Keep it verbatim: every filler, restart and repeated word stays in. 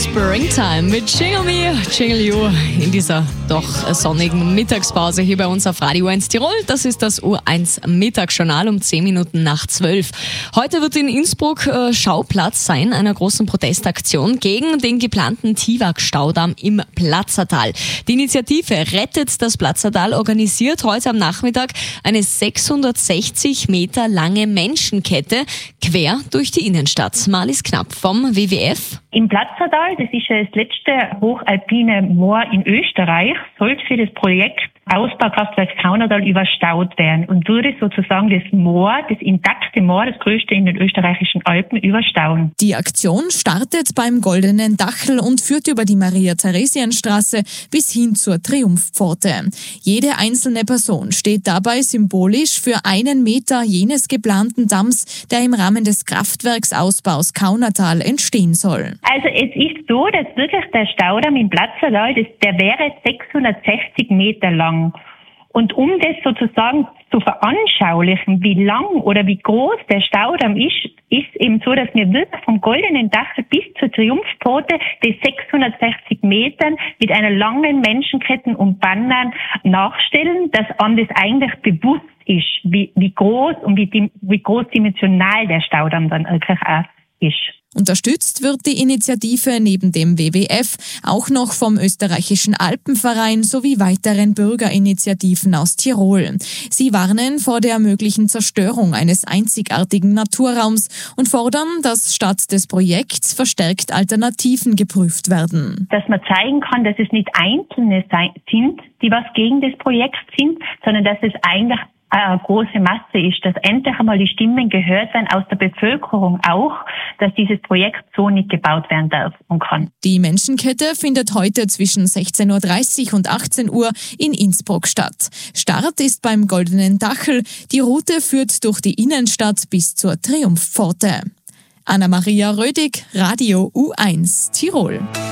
Springtime mit Jingle Me, Jingle You in dieser doch sonnigen Mittagspause hier bei uns auf Radio eins Tirol. Das ist das U eins Mittagsjournal um zehn Minuten nach zwölf. Heute wird in Innsbruck äh, Schauplatz sein einer großen Protestaktion gegen den geplanten Tiwak-Staudamm im Platzertal. Die Initiative Rettet das Platzertal organisiert heute am Nachmittag eine sechshundertsechzig Meter lange Menschenkette quer durch die Innenstadt. Marlies Knapp vom W W F. Im Platzertal, das ist ja das letzte hochalpine Moor in Österreich, sollte für das Projekt Ausbaukraftwerk Kaunertal überstaut werden und würde sozusagen das Moor, das intakte Moor, das größte in den österreichischen Alpen, überstauen. Die Aktion startet beim Goldenen Dachel und führt über die Maria-Theresien-Straße bis hin zur Triumphpforte. Jede einzelne Person steht dabei symbolisch für einen Meter jenes geplanten Damms, der im Rahmen des Kraftwerksausbaus Kaunertal entstehen soll. Also es ist so, dass wirklich der Staudamm im Platzertal, das, der wäre sechshundertsechzig Meter lang. Und um das sozusagen zu veranschaulichen, wie lang oder wie groß der Staudamm ist, ist eben so, dass wir wirklich vom Goldenen Dachel bis zur Triumphpforte die sechshundertsechzig Metern mit einer langen Menschenkette und Bannern nachstellen, dass einem das eigentlich bewusst ist, wie, wie groß und wie, wie großdimensional der Staudamm dann wirklich auch ist. Unterstützt wird die Initiative neben dem W W F auch noch vom österreichischen Alpenverein sowie weiteren Bürgerinitiativen aus Tirol. Sie warnen vor der möglichen Zerstörung eines einzigartigen Naturraums und fordern, dass statt des Projekts verstärkt Alternativen geprüft werden. Dass man zeigen kann, dass es nicht Einzelne sind, die was gegen das Projekt sind, sondern dass es eigentlich eine große Masse ist, dass endlich einmal die Stimmen gehört werden aus der Bevölkerung auch, dass dieses Projekt so nicht gebaut werden darf und kann. Die Menschenkette findet heute zwischen sechzehn Uhr dreißig und achtzehn Uhr in Innsbruck statt. Start ist beim Goldenen Dachel. Die Route führt durch die Innenstadt bis zur Triumphpforte. Anna-Maria Rödig, Radio U eins Tirol.